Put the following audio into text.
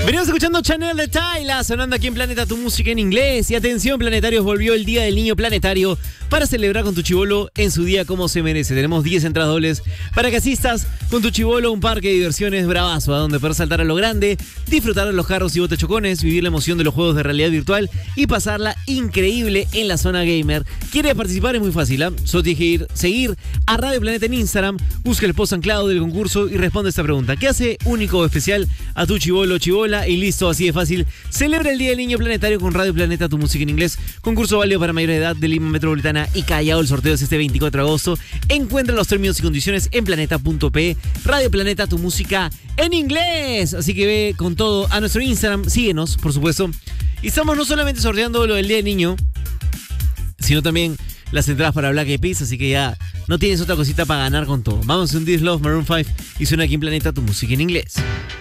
Venimos escuchando Chanel de Tyla, sonando aquí en Planeta Tu Música en inglés. Y atención, planetarios, volvió el Día del Niño Planetario para celebrar con tu chibolo en su día como se merece. Tenemos 10 entradas dobles para que asistas con tu chibolo a un parque de diversiones bravazo, a donde poder saltar a lo grande, disfrutar de los carros y botechocones, vivir la emoción de los juegos de realidad virtual y pasarla increíble en la zona gamer. ¿Quieres participar? Es muy fácil, ¿eh? Solo tienes que seguir a Radio Planeta en Instagram, busca el post anclado del concurso y responde esta pregunta. ¿Qué hace único o especial a tu chibolo o chibola? Y listo, así de fácil. Celebra el Día del Niño Planetario con Radio Planeta, tu música en inglés. Concurso válido para mayores de edad de Lima Metropolitana y Callao. El sorteo es este 24 de agosto. Encuentra los términos y condiciones en planeta.pe. Radio Planeta, tu música en inglés. Así que ve con todo a nuestro Instagram. Síguenos, por supuesto. Y estamos no solamente sorteando lo del Día del Niño, sino también las entradas para Black Eyed Peas. Así que ya no tienes otra cosita para ganar con todo. Vamos a un This Love Maroon 5 y suena aquí en Planeta, tu música en inglés.